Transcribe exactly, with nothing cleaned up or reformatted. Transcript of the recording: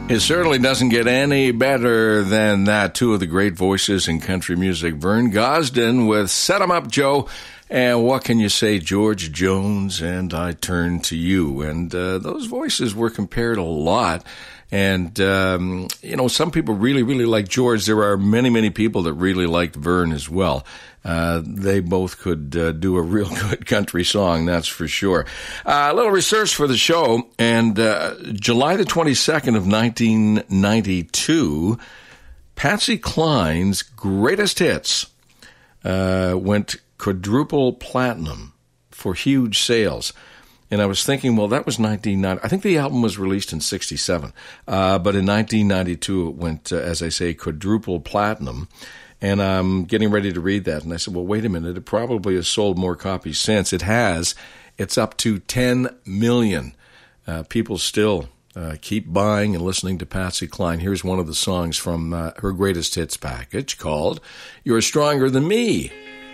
It certainly doesn't get any better than that. Two of the great voices in country music. Vern Gosdin with Set 'em Up, Joe. And What Can You Say, George Jones, and I Turn to You. And uh, those voices were compared a lot. And, um, you know, some people really, really like George. There are many, many people that really liked Vern as well. Uh, they both could uh, do a real good country song, that's for sure. Uh, a little research for the show, and uh, July the twenty-second of nineteen ninety-two, Patsy Cline's Greatest Hits uh, went quadruple platinum for huge sales. And I was thinking, well, that was nineteen ninety. I think the album was released in sixty-seven. Uh, but in nineteen ninety-two, it went, uh, as I say, quadruple platinum. And I'm getting ready to read that. And I said, well, wait a minute. It probably has sold more copies since. It has. It's up to ten million. Uh, people still uh, keep buying and listening to Patsy Cline. Here's one of the songs from uh, her greatest hits package called You're Stronger Than Me.